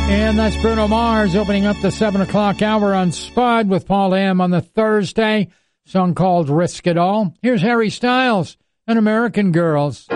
And that's Bruno Mars opening up the 7 o'clock hour on Spud with Paul M. on the Thursday. Song called Risk It All. Here's Harry Styles and American Girls.